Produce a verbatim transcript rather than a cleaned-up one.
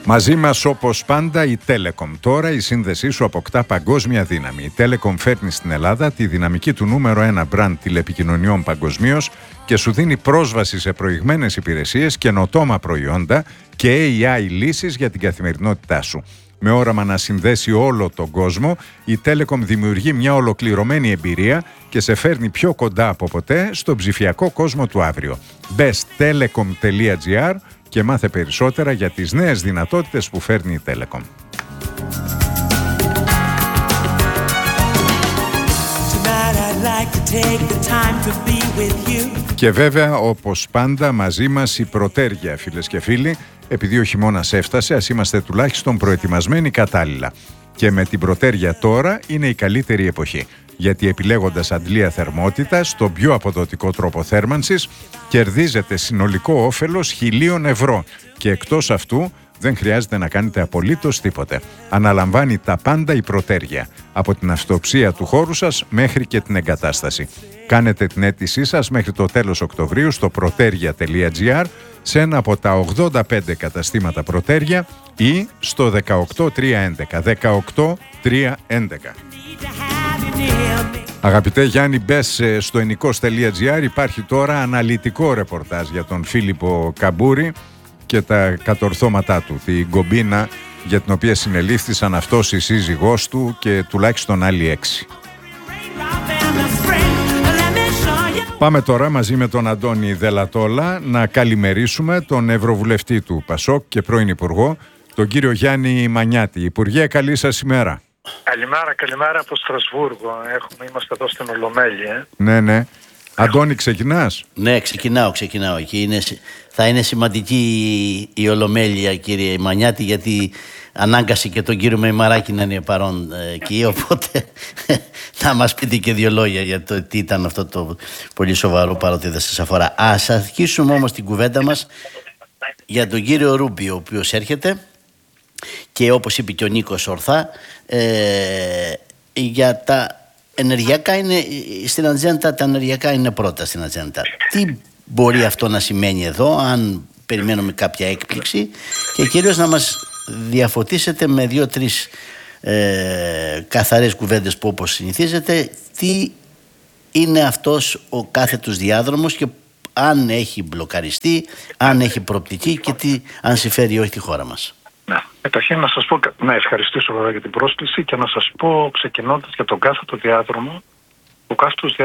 Μαζί μας όπως πάντα η Telecom. Τώρα η σύνδεσή σου αποκτά παγκόσμια δύναμη. Η Telecom φέρνει στην Ελλάδα τη δυναμική του νούμερο ένα μπραντ τηλεπικοινωνιών παγκοσμίως και σου δίνει πρόσβαση σε προηγμένες υπηρεσίες, καινοτόμα προϊόντα και έι άι λύσεις για την καθημερινότητά σου. Με όραμα να συνδέσει όλο τον κόσμο, η Telecom δημιουργεί μια ολοκληρωμένη εμπειρία και σε φέρνει πιο κοντά από ποτέ στον ψηφιακό κόσμο του αύριο. Μπες telecom τελεία gr και μάθε περισσότερα για τις νέες δυνατότητες που φέρνει η Telecom. Και βέβαια, όπως πάντα, μαζί μας η Πρωτέργεια, φίλες και φίλοι. Επειδή ο χειμώνας έφτασε, ας είμαστε τουλάχιστον προετοιμασμένοι κατάλληλα. Και με την Πρωτέργεια τώρα είναι η καλύτερη εποχή. Γιατί επιλέγοντας αντλία θερμότητας, στον πιο αποδοτικό τρόπο θέρμανσης, κερδίζετε συνολικό όφελος χιλίων ευρώ. Και εκτός αυτού, δεν χρειάζεται να κάνετε απολύτως τίποτε. Αναλαμβάνει τα πάντα η Πρωτέργεια. Από την αυτοψία του χώρου σας μέχρι και την εγκατάσταση. Κάνετε την αίτησή σας μέχρι το τέλος Οκτωβρίου στο πρωτέργεια τελεία gr, σε ένα από τα ογδόντα πέντε καταστήματα Πρωτέργεια ή στο δεκαοκτώ τριακόσια έντεκα. δεκαοκτώ τριακόσια έντεκα. Αγαπητέ Γιάννη, μπες στο ενικός τελεία gr. Υπάρχει τώρα αναλυτικό ρεπορτάζ για τον Φίλιππο Καμπούρη και τα κατορθώματά του. Την κομπίνα για την οποία συνελήφθησαν αυτός, η σύζυγός του και τουλάχιστον άλλοι έξι. Πάμε τώρα μαζί με τον Αντώνη Δελατόλα να καλημερίσουμε τον Ευρωβουλευτή του Πασόκ και πρώην Υπουργό, τον κύριο Γιάννη Μανιάτη. Υπουργέ, καλή σας ημέρα. Καλημέρα, καλημέρα από Στρασβούργο. Έχουμε, είμαστε εδώ στην Ολομέλεια. Ναι, ναι. Αντώνη, ξεκινάς? Ναι, ξεκινάω, ξεκινάω. Και είναι, θα είναι σημαντική η, η Ολομέλεια, κύριε Μανιάτη, γιατί ανάγκασε και τον κύριο Μεϊμαράκη να είναι παρόν εκεί, οπότε να μας πείτε και δύο λόγια για το τι ήταν αυτό το πολύ σοβαρό, παρότι δεν σας αφορά. Ας αρχίσουμε όμως την κουβέντα μας για τον κύριο Ρούμπιο, ο οποίος έρχεται και όπως είπε και ο Νίκος ορθά, ε, για τα ενεργειακά είναι στην ατζέντα, τα ενεργειακά είναι πρώτα στην ατζέντα. Τι μπορεί αυτό να σημαίνει εδώ, αν περιμένουμε κάποια έκπληξη, και κυρίως να μας διαφωτίσετε με δύο-τρεις ε, καθαρές κουβέντες που όπως συνηθίζετε, τι είναι αυτός ο κάθετος διάδρομος και αν έχει μπλοκαριστεί, αν έχει προοπτική και τι, αν συμφέρει όχι τη χώρα μας. Ναι. Καταρχήν να σας πω, να ευχαριστήσω βέβαια για την πρόσκληση και να σας πω ξεκινώντας για τον κάθετο διάδρομο. Ο κάθετος